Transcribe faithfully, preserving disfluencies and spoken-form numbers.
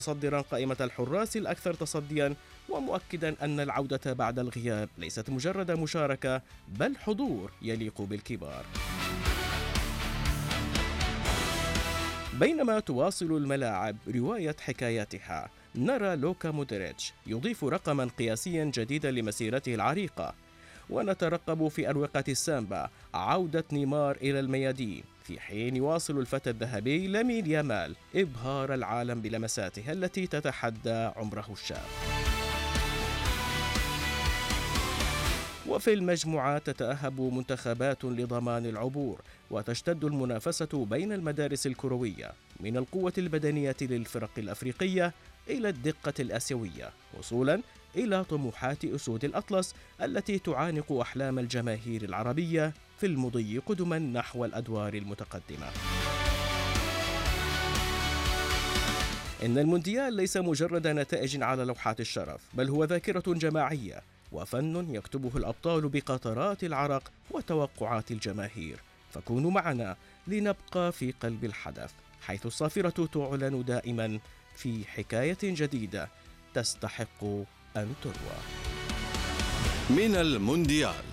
متصدرا قائمة الحراس الأكثر تصديا، ومؤكدا أن العودة بعد الغياب ليست مجرد مشاركة بل حضور يليق بالكبار. بينما تواصل الملاعب رواية حكاياتها، نرى لوكا مودريتش يضيف رقما قياسيا جديدا لمسيرته العريقة، ونترقب في أروقة السامبا عودة نيمار إلى الميادين، في حين يواصل الفتى الذهبي لامين يامال إبهار العالم بلمساته التي تتحدى عمره الشاب. وفي المجموعات تتأهب منتخبات لضمان العبور، وتشتد المنافسة بين المدارس الكروية من القوة البدنية للفرق الأفريقية إلى الدقة الآسيوية، وصولا إلى طموحات أسود الأطلس التي تعانق أحلام الجماهير العربية في المضي قدما نحو الأدوار المتقدمة. إن المونديال ليس مجرد نتائج على لوحات الشرف، بل هو ذاكرة جماعية وفن يكتبه الأبطال بقطرات العرق وتوقعات الجماهير. فكونوا معنا لنبقى في قلب الحدث، حيث الصافرة تعلن دائما في حكاية جديدة تستحق أن تروى. من المونديال.